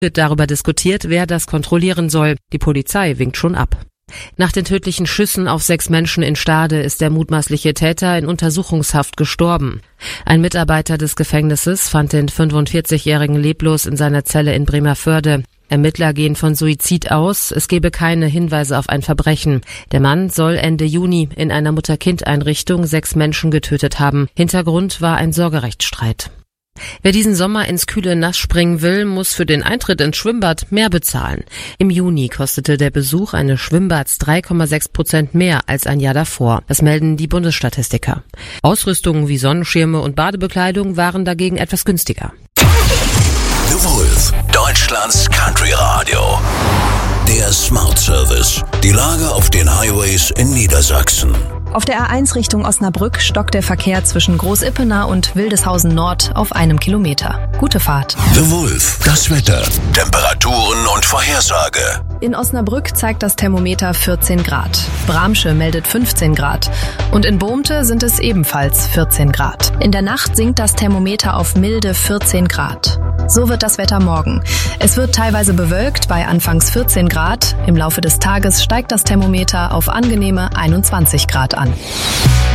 Wird darüber diskutiert, wer das kontrollieren soll. Die Polizei winkt schon ab. Nach den tödlichen Schüssen auf 6 Menschen in Stade ist der mutmaßliche Täter in Untersuchungshaft gestorben. Ein Mitarbeiter des Gefängnisses fand den 45-Jährigen leblos in seiner Zelle in Bremervörde. Ermittler gehen von Suizid aus, es gebe keine Hinweise auf ein Verbrechen. Der Mann soll Ende Juni in einer Mutter-Kind-Einrichtung 6 Menschen getötet haben. Hintergrund war ein Sorgerechtsstreit. Wer diesen Sommer ins kühle Nass springen will, muss für den Eintritt ins Schwimmbad mehr bezahlen. Im Juni kostete der Besuch eines Schwimmbads 3,6% mehr als ein Jahr davor. Das melden die Bundesstatistiker. Ausrüstungen wie Sonnenschirme und Badebekleidung waren dagegen etwas günstiger. The Wolf, Deutschlands Country Radio. Der Smart Service. Die Lage auf den Highways in Niedersachsen. Auf der A1 Richtung Osnabrück stockt der Verkehr zwischen Großippenau und Wildeshausen Nord auf 1 Kilometer. Gute Fahrt. The Wolf, das Wetter, Temperaturen und Vorhersage. In Osnabrück zeigt das Thermometer 14 Grad. Bramsche meldet 15 Grad. Und in Bohmte sind es ebenfalls 14 Grad. In der Nacht sinkt das Thermometer auf milde 14 Grad. So wird das Wetter morgen. Es wird teilweise bewölkt bei anfangs 14 Grad. Im Laufe des Tages steigt das Thermometer auf angenehme 21 Grad an.